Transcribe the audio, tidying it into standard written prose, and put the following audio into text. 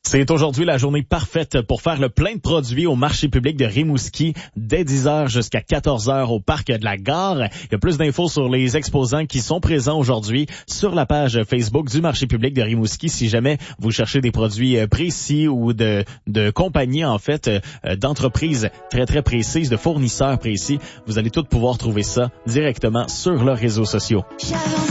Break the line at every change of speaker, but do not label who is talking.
C'est aujourd'hui la journée parfaite pour faire le plein de produits au marché public de Rimouski dès 10h jusqu'à 14h au parc de la Gare. Il y a plus d'infos sur les exposants qui sont présents aujourd'hui sur la page Facebook du marché public de Rimouski. Si jamais vous cherchez des produits précis ou de compagnies, en fait, d'entreprises très, très précises, de fournisseurs précis, vous allez tous pouvoir trouver ça directement sur leurs réseaux sociaux.